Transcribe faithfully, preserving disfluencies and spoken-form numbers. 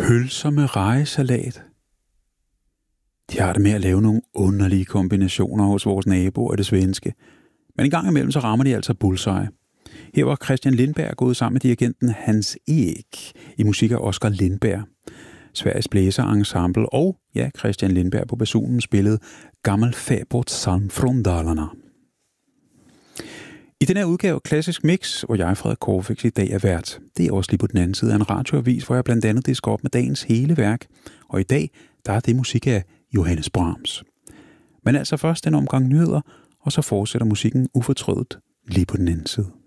Pølser med rejesalat. De har det med at lave nogle underlige kombinationer hos vores naboer i det svenske. Men en gang imellem så rammer de altså bullseye. Her var Christian Lindberg gået sammen med dirigenten Hans Ek i musik af Oskar Lindberg. Sveriges blæserensemble og, ja, Christian Lindberg på basunen spillede Gammel Fäbodpsalm från Dalarna. I den her udgave af Klassisk Mix, hvor jeg, Frederik Corfix, i dag er vært, det er også lige på den anden side af en radioavis, hvor jeg blandt andet disker op med dagens hele værk. Og i dag, der er det musik af Johannes Brahms. Men altså først en omgang nyheder, og så fortsætter musikken ufortrødet lige på den anden side.